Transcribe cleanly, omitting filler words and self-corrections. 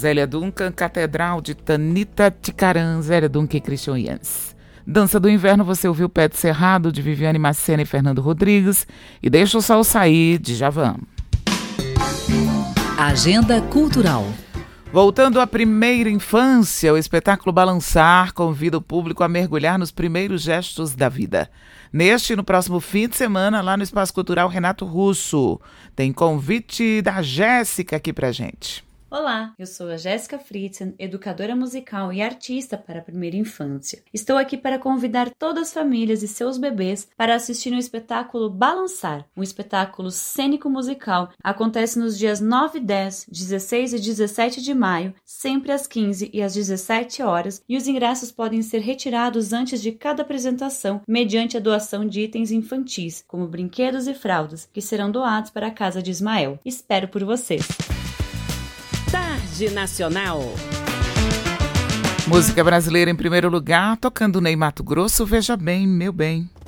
Zélia Duncan, Catedral de Tanita Ticaran, Zélia Duncan e Christian Jans. Dança do Inverno, você ouviu Pé de Cerrado, de Viviane Macena e Fernando Rodrigues, e Deixa o Sol Sair, de Djavan. Agenda Cultural. Voltando à primeira infância, o espetáculo Balançar convida o público a mergulhar nos primeiros gestos da vida. Neste e no próximo fim de semana, lá no Espaço Cultural Renato Russo. Tem convite da Jéssica aqui pra gente. Olá, eu sou a Jéssica Fritzen, educadora musical e artista para a primeira infância. Estou aqui para convidar todas as famílias e seus bebês para assistir no espetáculo Balançar, um espetáculo cênico-musical. Acontece nos dias 9, 10, 16 e 17 de maio, sempre às 15 e às 17 horas, e os ingressos podem ser retirados antes de cada apresentação, mediante a doação de itens infantis, como brinquedos e fraldas, que serão doados para a Casa de Ismael. Espero por vocês! Tarde Nacional. Música brasileira em primeiro lugar, tocando Ney Matogrosso, Veja Bem, Meu Bem.